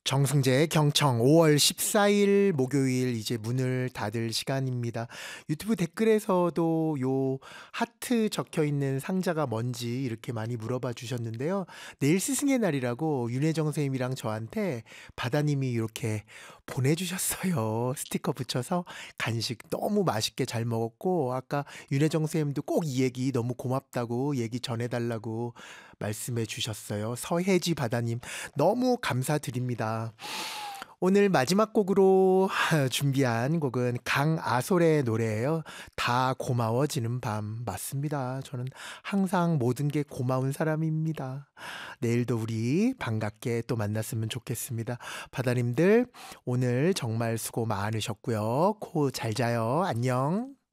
정승재의 경청 5월 14일 목요일 이제 문을 닫을 시간입니다. 유튜브 댓글에서도 요 하트 적혀 있는 상자가 뭔지 이렇게 많이 물어봐 주셨는데요. 내일 스승의 날이라고 윤혜정 선생님이랑 저한테 바다님이 이렇게 보내주셨어요. 스티커 붙여서 간식 너무 맛있게 잘 먹었고, 아까 윤혜정 선생님도 꼭 이 얘기 너무 고맙다고 얘기 전해달라고 말씀해 주셨어요. 서혜지 바다님 너무 감사드립니다. 오늘 마지막 곡으로 준비한 곡은 강아솔의 노래예요. 다 고마워지는 밤. 맞습니다. 저는 항상 모든 게 고마운 사람입니다. 내일도 우리 반갑게 또 만났으면 좋겠습니다. 바다님들 오늘 정말 수고 많으셨고요. 코 잘 자요. 안녕.